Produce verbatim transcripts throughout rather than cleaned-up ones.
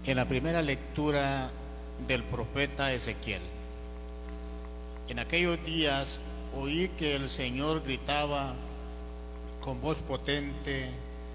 En la primera lectura del profeta Ezequiel. En aquellos días oí que el Señor gritaba con voz potente: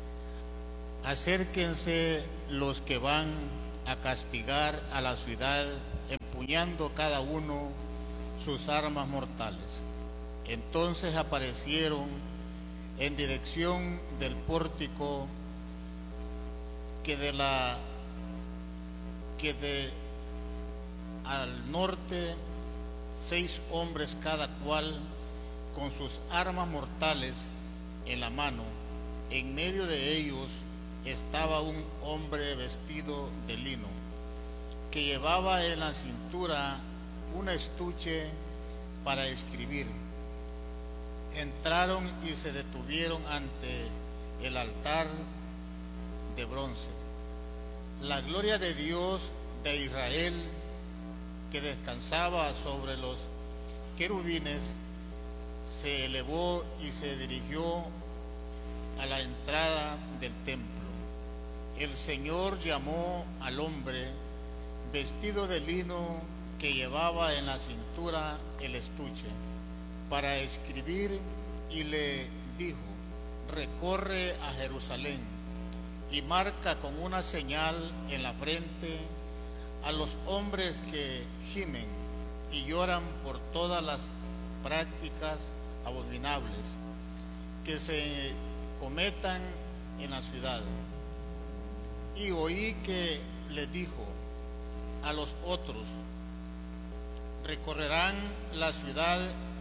acérquense los que van a castigar a la ciudad, empuñando cada uno sus armas mortales. Entonces aparecieron en dirección del pórtico que de la que de al norte seis hombres cada cual con sus armas mortales en la mano. En medio de ellos estaba un hombre vestido de lino, que llevaba en la cintura un estuche para escribir. Entraron y se detuvieron ante el altar de bronce. La gloria de Dios de Israel, que descansaba sobre los querubines, se elevó y se dirigió a la entrada del templo. El Señor llamó al hombre vestido de lino que llevaba en la cintura el estuche para escribir y le dijo: recorre a Jerusalén y marca con una señal en la frente a los hombres que gimen y lloran por todas las prácticas abominables que se cometan en la ciudad. Y oí que le dijo a los otros: recorrerán la ciudad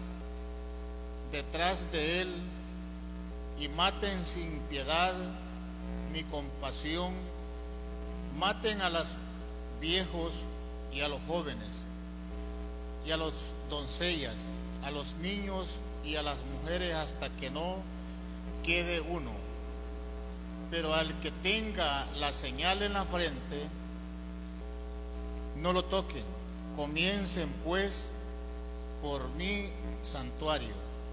detrás de él y maten sin piedad ni compasión, maten a los viejos y a los jóvenes, y a las doncellas, a los niños y a las mujeres, hasta que no quede uno. Pero al que tenga la señal en la frente, no lo toquen. Comiencen pues por mi santuario.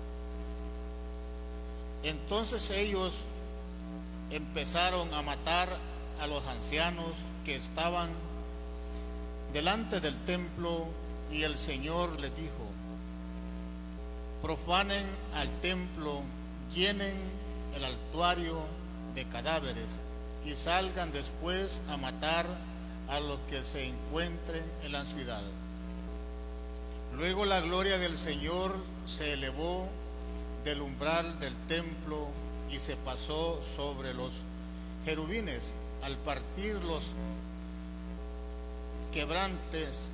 Entonces ellos empezaron a matar a los ancianos que estaban delante del templo, y el Señor les dijo: profanen al templo, llenen el altuario de cadáveres y salgan después a matar a los que se encuentren en la ciudad. Luego la gloria del Señor se elevó del umbral del templo y se pasó sobre los querubines. Al partir los quebrantes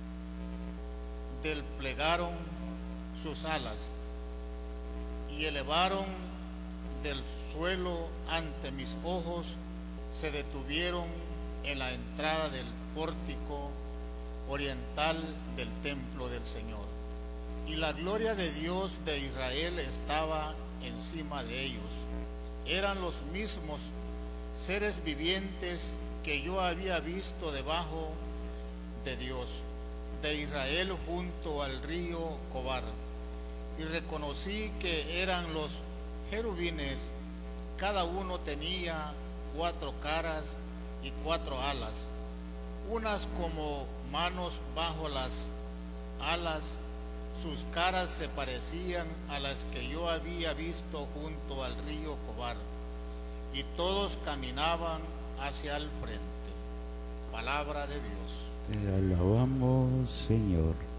desplegaron sus alas y elevaron del suelo ante mis ojos, se detuvieron en la entrada del pórtico oriental del templo del Señor. Y la gloria de Dios de Israel estaba encima de ellos. Eran los mismos seres vivientes que yo había visto debajo de Dios, de Israel, junto al río Cobar. Y reconocí que eran los querubines, cada uno tenía cuatro caras y cuatro alas, unas como manos bajo las alas. Sus caras se parecían a las que yo había visto junto al río Cobar, y todos caminaban hacia el frente. Palabra de Dios. Te alabamos, Señor.